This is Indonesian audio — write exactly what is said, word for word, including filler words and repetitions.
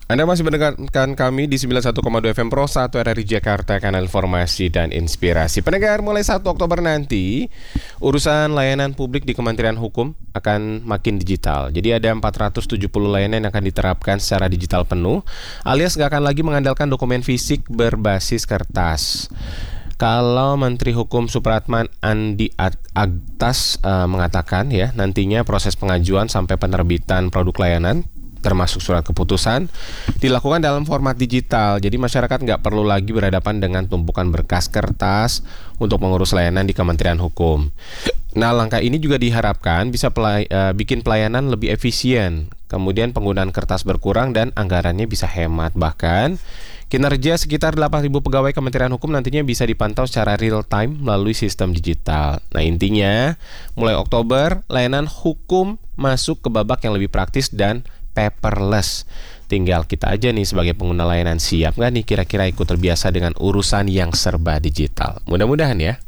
Anda masih mendengarkan kami di sembilan puluh satu koma dua F M Pro satu R R I Jakarta, kanal informasi dan inspirasi. Pendengar, mulai satu Oktober nanti, urusan layanan publik di Kementerian Hukum akan makin digital. Jadi ada empat ratus tujuh puluh layanan yang akan diterapkan secara digital penuh, alias nggak akan lagi mengandalkan dokumen fisik berbasis kertas. Kalau Menteri Hukum Supratman Andi Aktas uh, mengatakan ya, nantinya proses pengajuan sampai penerbitan produk layanan termasuk surat keputusan dilakukan dalam format digital. Jadi masyarakat nggak perlu lagi berhadapan dengan tumpukan berkas kertas untuk mengurus layanan di Kementerian Hukum. Nah, langkah ini juga diharapkan bisa pelay- uh, bikin pelayanan lebih efisien. Kemudian penggunaan kertas berkurang dan anggarannya bisa hemat. Bahkan kinerja sekitar delapan ribu pegawai Kementerian Hukum nantinya bisa dipantau secara real time melalui sistem digital. Nah, intinya mulai Oktober layanan hukum masuk ke babak yang lebih praktis dan paperless. Tinggal kita aja nih sebagai pengguna layanan, siap nggak nih kira-kira ikut terbiasa dengan urusan yang serba digital. Mudah-mudahan ya.